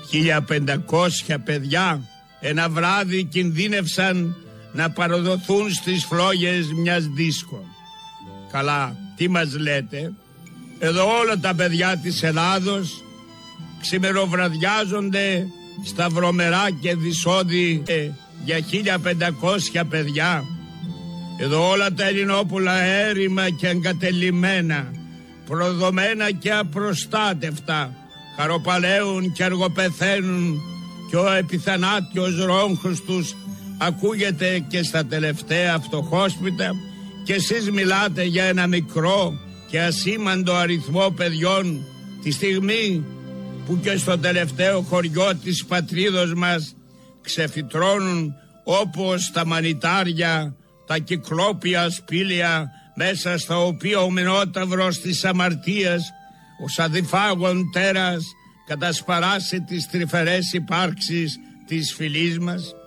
1.500 παιδιά ένα βράδυ κινδύνευσαν να παραδοθούν στις φλόγες μιας δίσκο. Καλά, τι μας λέτε? Εδώ όλα τα παιδιά της Ελλάδος ξημεροβραδιάζονται στα βρωμερά και δυσόδη για 1.500 παιδιά. Εδώ όλα τα Ελληνόπουλα έρημα και εγκατελειμμένα, προδομένα και απροστάτευτα, χαροπαλαίουν και αργοπεθαίνουν και ο επιθανάτιος ρόγχος τους ακούγεται και στα τελευταία φτωχόσπιτα, και εσείς μιλάτε για ένα μικρό και ασήμαντο αριθμό παιδιών τη στιγμή που και στο τελευταίο χωριό της πατρίδος μας ξεφυτρώνουν όπως τα μανιτάρια τα κυκλόπια σπήλια, μέσα στα οποία ο Μηνόταυρος της αμαρτίας, ο σαδιφάγων τέρας, κατασπαράσει τις τρυφερές υπάρξεις της φυλής μας.